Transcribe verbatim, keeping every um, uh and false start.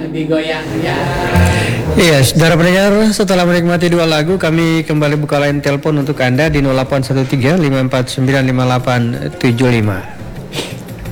digoyang ya. Iya, saudara pendengar, setelah menikmati dua lagu, kami kembali buka line telepon untuk Anda di nol delapan satu tiga lima empat sembilan lima delapan tujuh lima.